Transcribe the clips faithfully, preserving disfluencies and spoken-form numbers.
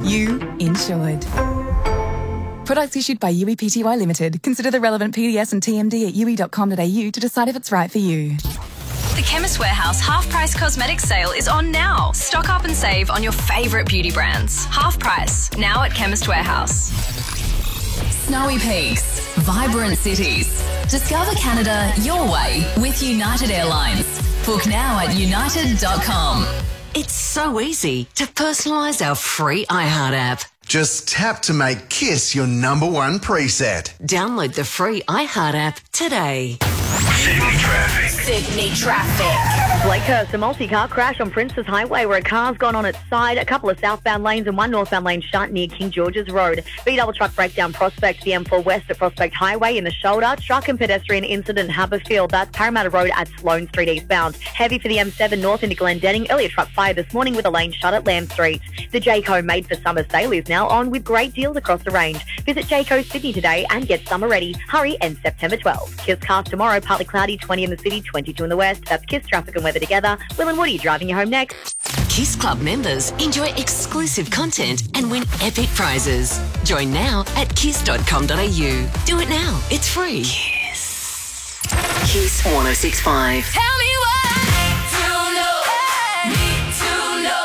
You insured. Products issued by U E P T Y Limited. Consider the relevant P D S and T M D at u e dot com dot a u to decide if it's right for you. The Chemist Warehouse Half Price Cosmetics Sale is on now. Stock up and save on your favourite beauty brands. Half price, now at Chemist Warehouse. Snowy peaks, vibrant cities. Discover Canada your way with United Airlines. Book now at united dot com. It's so easy to personalise our free iHeart app. Just tap to make Kiss your number one preset. Download the free iHeart app today. Sydney traffic. Sydney traffic. Blakehurst, a multi-car crash on Princess Highway where a car's gone on its side, a couple of southbound lanes and one northbound lane shut near King George's Road. B-double truck breakdown Prospect, the M four West at Prospect Highway in the shoulder. Truck and pedestrian incident Haberfield, that's Parramatta Road at Sloane Street eastbound. Heavy for the M seven north into Glendenning. Earlier truck fire this morning with a lane shut at Lamb Street. The Jayco Made for Summer sale is now on with great deals across the range. Visit Jayco Sydney today and get summer ready. Hurry, ends September twelfth. Kiss cast tomorrow, partly cloudy, twenty in the city, twenty-two in the west. That's Kiss traffic and weather together. Will and Woody driving you home next. Kiss Club members enjoy exclusive content and win epic prizes. Join now at kiss dot com dot a u. Do it now. It's free. Kiss. Kiss one oh six point five. Tell me why. To know. Need to know.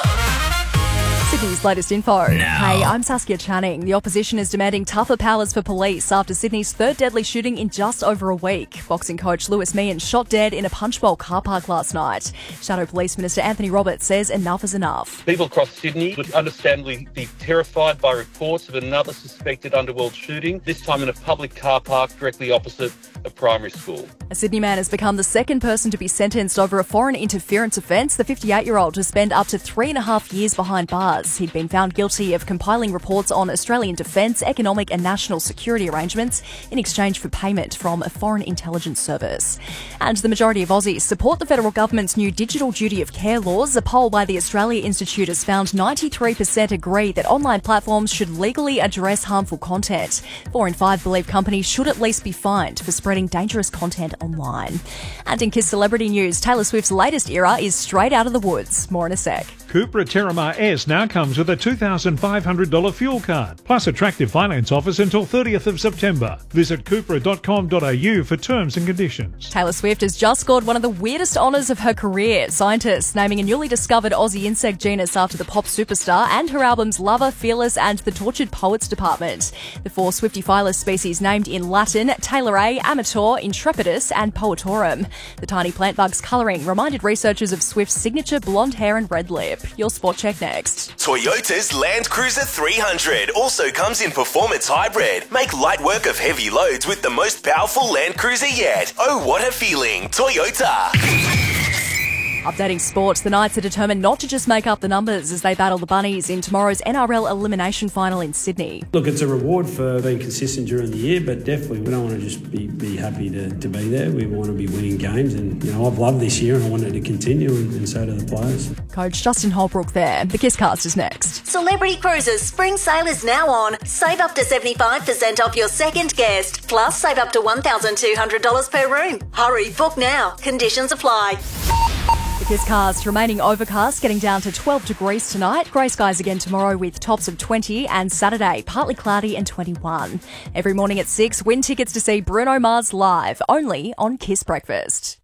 Sydney's latest info. Now. Hey, I'm Saskia Channing. The opposition is demanding tougher powers for police after Sydney's third deadly shooting in just over a week. Boxing coach Lewis Meehan shot dead in a punch bowl car park last night. Shadow Police Minister Anthony Roberts says enough is enough. People across Sydney would understandably be terrified by reports of another suspected underworld shooting, this time in a public car park directly opposite a primary school. A Sydney man has become the second person to be sentenced over a foreign interference offence. The fifty-eight-year-old to spend up to three and a half years behind bars. He'd been found guilty of compiling reports on Australian defence, economic and national security arrangements in exchange for payment from a foreign intelligence service. And the majority of Aussies support the federal government's new digital duty of care laws. A poll by the Australia Institute has found ninety-three percent agree that online platforms should legally address harmful content. Four in five believe companies should at least be fined for spreading dangerous content online. And in Kiss Celebrity News, Taylor Swift's latest era is straight out of the woods. More in a sec. Cupra Terramar S now comes with a two thousand five hundred dollars fuel card, plus attractive finance offers until thirtieth of September. Visit cupra dot com dot a u for terms and conditions. Taylor Swift has just scored one of the weirdest honours of her career. Scientists naming a newly discovered Aussie insect genus after the pop superstar and her albums Lover, Fearless and the Tortured Poets department. The four Swiftifilus species named in Latin, Taylor Amator, Intrepidus and Poetorum. The tiny plant bug's colouring reminded researchers of Swift's signature blonde hair and red lip. Your sport check next. Toyota's Land Cruiser three hundred also comes in performance hybrid. Make light work of heavy loads with the most powerful Land Cruiser yet. Oh, what a feeling. Toyota. Updating sport, the Knights are determined not to just make up the numbers as they battle the Bunnies in tomorrow's N R L elimination final in Sydney. Look, it's a reward for being consistent during the year, but definitely we don't want to just be, be happy to, to be there. We want to be winning games, and you know I've loved this year and I want it to continue, and, and so do the players. Coach Justin Holbrook there. The Kisscast is next. Celebrity Cruises Spring Sale is now on. Save up to seventy-five percent off your second guest. Plus, save up to one thousand two hundred dollars per room. Hurry, book now. Conditions apply. The Kisscast remaining overcast, getting down to twelve degrees tonight. Grey skies again tomorrow with tops of twenty, and Saturday partly cloudy and twenty-one. Every morning at six, win tickets to see Bruno Mars live, only on Kiss Breakfast.